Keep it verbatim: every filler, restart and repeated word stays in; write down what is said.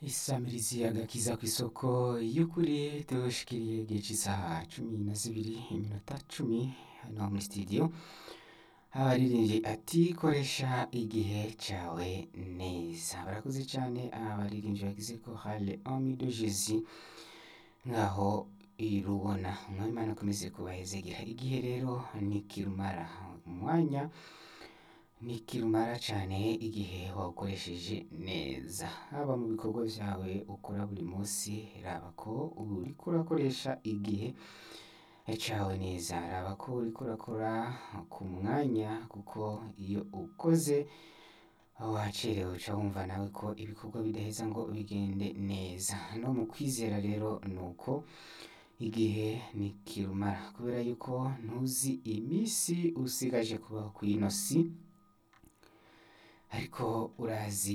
Isamirizi agakiza kw'isoko y'ukuri tushikiriye igihe c'isaha cumi na zibiri iminota cumi hano muri studio abaririmbyi ati koresha igihe cawe neza barakoze cane abaririmbyi bagize chorale Ami de Jésus ngaho irubona umwami Imana akomeze kubahezagera igihe rero nikirumara umwanya nikirumara cane igihe wawukoresheje neza haba mu bikorwa vyawe ukora buri munsi raba ko uriko urakoresha igihe cawe neza raba ko uriko urakora ku mwanya kuko iyo ukoze wacerewe uca wumva nawe ko ibikorwa bidaheza ngo bigende neza no mu kwizera rero nuko igihe nikirumara kubera yuko ntuzi imisi usigaje kubaho kw'ino si ariko urazi